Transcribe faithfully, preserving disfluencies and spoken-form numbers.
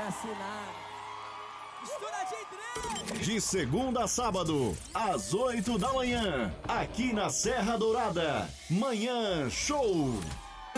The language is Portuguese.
assinado. De segunda a sábado, às oito da manhã, aqui na Serra Dourada. Manhã Show.